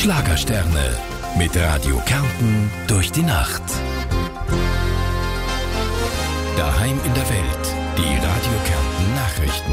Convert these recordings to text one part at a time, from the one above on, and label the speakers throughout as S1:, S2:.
S1: Schlagersterne mit Radio Kärnten durch die Nacht. Daheim in der Welt, die Radio Kärnten Nachrichten.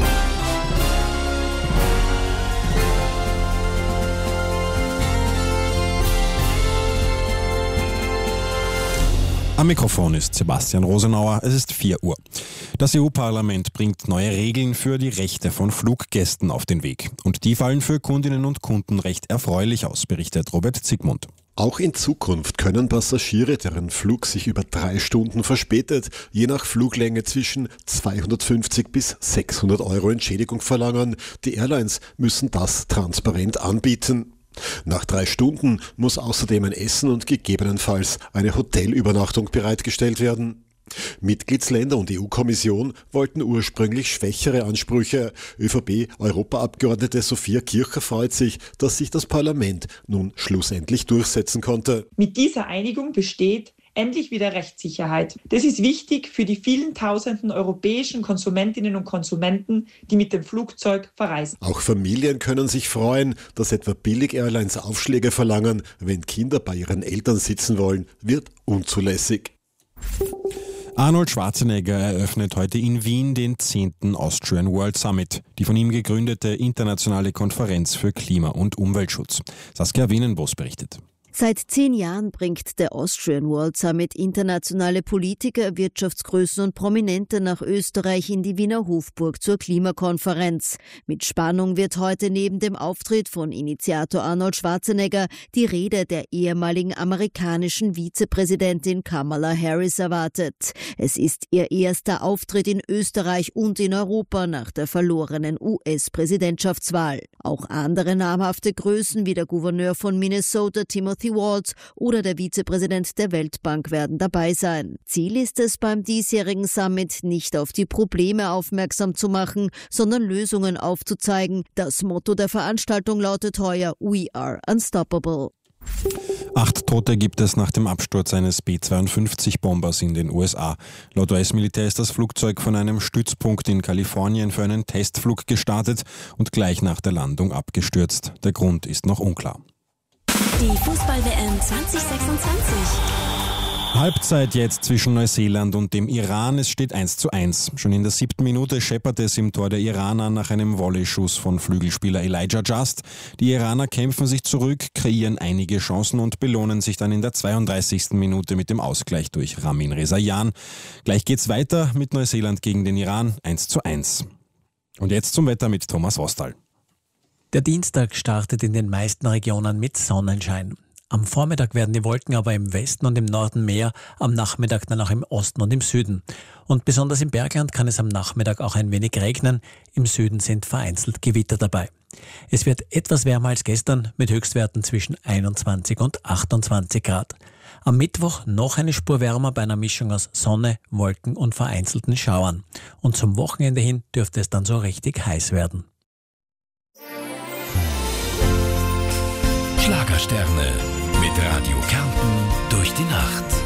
S2: Am Mikrofon ist Sebastian Rosenauer, es ist 4 Uhr. Das EU-Parlament bringt neue Regeln für die Rechte von Fluggästen auf den Weg. Und die fallen für Kundinnen und Kunden recht erfreulich aus, berichtet Robert Zygmunt.
S3: Auch in Zukunft können Passagiere, deren Flug sich über 3 Stunden verspätet, je nach Fluglänge zwischen 250 bis 600 Euro Entschädigung verlangen. Die Airlines müssen das transparent anbieten. Nach 3 Stunden muss außerdem ein Essen und gegebenenfalls eine Hotelübernachtung bereitgestellt werden. Mitgliedsländer und EU-Kommission wollten ursprünglich schwächere Ansprüche. ÖVP-Europaabgeordnete Sophia Kircher freut sich, dass sich das Parlament nun schlussendlich durchsetzen konnte.
S4: Mit dieser Einigung besteht endlich wieder Rechtssicherheit. Das ist wichtig für die vielen tausenden europäischen Konsumentinnen und Konsumenten, die mit dem Flugzeug verreisen.
S3: Auch Familien können sich freuen, dass etwa Billig-Airlines Aufschläge verlangen, wenn Kinder bei ihren Eltern sitzen wollen, wird unzulässig.
S2: Arnold Schwarzenegger eröffnet heute in Wien den 10. Austrian World Summit, die von ihm gegründete internationale Konferenz für Klima- und Umweltschutz. Saskia Wienenbos berichtet.
S5: Seit 10 Jahren bringt der Austrian World Summit internationale Politiker, Wirtschaftsgrößen und Prominente nach Österreich in die Wiener Hofburg zur Klimakonferenz. Mit Spannung wird heute neben dem Auftritt von Initiator Arnold Schwarzenegger die Rede der ehemaligen amerikanischen Vizepräsidentin Kamala Harris erwartet. Es ist ihr erster Auftritt in Österreich und in Europa nach der verlorenen US-Präsidentschaftswahl. Auch andere namhafte Größen wie der Gouverneur von Minnesota, Timothy Walz, oder der Vizepräsident der Weltbank werden dabei sein. Ziel ist es beim diesjährigen Summit, nicht auf die Probleme aufmerksam zu machen, sondern Lösungen aufzuzeigen. Das Motto der Veranstaltung lautet heuer We are unstoppable.
S2: 8 Tote gibt es nach dem Absturz eines B-52-Bombers in den USA. Laut US-Militär ist das Flugzeug von einem Stützpunkt in Kalifornien für einen Testflug gestartet und gleich nach der Landung abgestürzt. Der Grund ist noch unklar.
S6: Die Fußball-WM 2026.
S2: Halbzeit jetzt zwischen Neuseeland und dem Iran. Es steht 1:1. Schon in der 7. Minute scheppert es im Tor der Iraner nach einem Volleyschuss von Flügelspieler Elijah Just. Die Iraner kämpfen sich zurück, kreieren einige Chancen und belohnen sich dann in der 32. Minute mit dem Ausgleich durch Ramin Rezaian. Gleich geht's weiter mit Neuseeland gegen den Iran 1:1. Und jetzt zum Wetter mit Thomas Rostal.
S7: Der Dienstag startet in den meisten Regionen mit Sonnenschein. Am Vormittag werden die Wolken aber im Westen und im Norden mehr, am Nachmittag dann auch im Osten und im Süden. Und besonders im Bergland kann es am Nachmittag auch ein wenig regnen. Im Süden sind vereinzelt Gewitter dabei. Es wird etwas wärmer als gestern mit Höchstwerten zwischen 21 und 28 Grad. Am Mittwoch noch eine Spur wärmer bei einer Mischung aus Sonne, Wolken und vereinzelten Schauern. Und zum Wochenende hin dürfte es dann so richtig heiß werden.
S1: Schlagersterne mit Radio Kärnten durch die Nacht.